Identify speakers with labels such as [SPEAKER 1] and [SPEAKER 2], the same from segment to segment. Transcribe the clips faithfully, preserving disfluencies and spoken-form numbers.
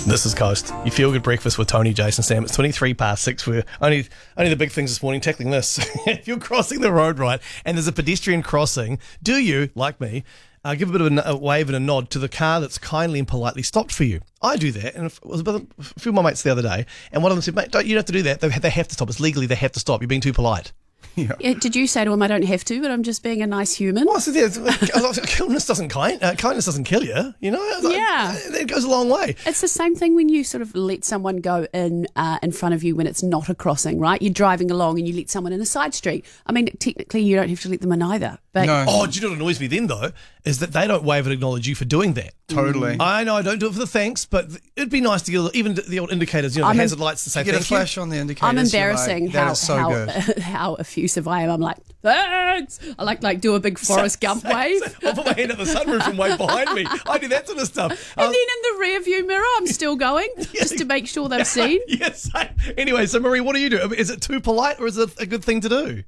[SPEAKER 1] This is Coast. You feel good breakfast with Tony, Jason, Sam. It's twenty-three past six. We're only only the big things this morning, tackling this. If you're crossing the road, right, and there's a pedestrian crossing, do you, like me, uh, give a bit of a, a wave and a nod to the car that's kindly and politely stopped for you? I do that, and it was a few of my mates the other day, and one of them said, mate, don't, you don't have to do that. They, they have to stop. It's legally, they have to stop. You're being too polite.
[SPEAKER 2] Yeah. Yeah, did you say to him, I don't have to, but I'm just being a nice human?
[SPEAKER 1] Well, so yeah, kindness doesn't kind, uh, kindness doesn't kill you, you know? Like,
[SPEAKER 2] yeah.
[SPEAKER 1] It goes a long way.
[SPEAKER 2] It's the same thing when you sort of let someone go in uh, in front of you when it's not a crossing, right? You're driving along and you let someone in a side street. I mean, technically you don't have to let them in either. But
[SPEAKER 3] No.
[SPEAKER 1] Oh, do you know what annoys me then, though, is that they don't wave and acknowledge you for doing that.
[SPEAKER 3] Totally.
[SPEAKER 1] I know I don't do it for the thanks, but it'd be nice to get even the old indicators, you know,
[SPEAKER 2] I'm
[SPEAKER 1] the
[SPEAKER 2] in-
[SPEAKER 1] hazard lights to say
[SPEAKER 3] Get
[SPEAKER 1] thank
[SPEAKER 3] a flash on the indicators.
[SPEAKER 2] I'm
[SPEAKER 3] you're
[SPEAKER 2] embarrassing
[SPEAKER 3] like, that
[SPEAKER 2] how
[SPEAKER 3] is so
[SPEAKER 2] how,
[SPEAKER 3] good.
[SPEAKER 2] how effusive I am. I'm like, thanks. I like like do a big Forrest Gump wave.
[SPEAKER 1] I'll put my hand up the sunroof and wave behind me. I do that sort of stuff.
[SPEAKER 2] And
[SPEAKER 1] Um,
[SPEAKER 2] then in the rear view mirror, I'm still going just to make sure they've seen.
[SPEAKER 1] Yes. Anyway, so Marie, what do you do? Is it too polite or is it a good thing to do?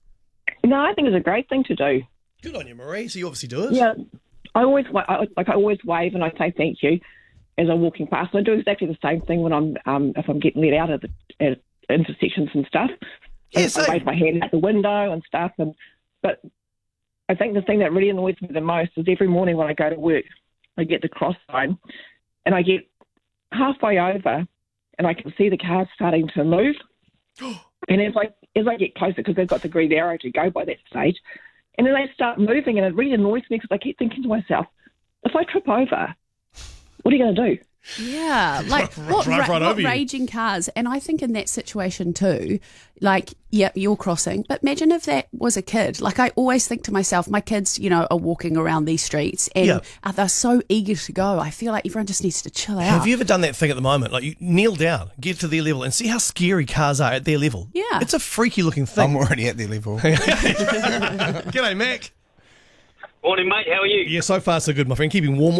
[SPEAKER 4] No, I think it's a great thing to do.
[SPEAKER 1] Good on you, Marie. So you obviously do it.
[SPEAKER 4] Yeah, I always wa- I, like I always wave and I say thank you as I'm walking past. I do exactly the same thing when I'm um, if I'm getting let out of the at intersections and stuff.
[SPEAKER 1] Yeah,
[SPEAKER 4] I,
[SPEAKER 1] same.
[SPEAKER 4] I wave my hand out the window and stuff. And but I think the thing that really annoys me the most is every morning when I go to work, I get the cross sign and I get halfway over and I can see the cars starting to move. And as I as I get closer, because they've got the green arrow to go by that stage, and then they start moving, and it really annoys me because I keep thinking to myself, if I trip over, what are you going to do?
[SPEAKER 2] Yeah, like
[SPEAKER 1] Right-
[SPEAKER 2] what,
[SPEAKER 1] right-
[SPEAKER 2] ra-
[SPEAKER 1] right
[SPEAKER 2] what
[SPEAKER 1] over you.
[SPEAKER 2] raging cars. And I think in that situation too, like, yeah, you're crossing, but imagine if that was a kid. Like I always think to myself, my kids, you know, are walking around these streets and
[SPEAKER 1] Yeah.
[SPEAKER 2] are they're so eager to go. I feel like everyone just needs to chill out.
[SPEAKER 1] Have you ever done that thing at the moment? Like you kneel down, get to their level, and see how scary cars are at their level.
[SPEAKER 2] Yeah.
[SPEAKER 1] It's a freaky looking thing.
[SPEAKER 3] I'm already at their level.
[SPEAKER 1] G'day, Mac.
[SPEAKER 5] Morning, mate. How are you?
[SPEAKER 1] Yeah, so far so good, my friend. Keeping warm.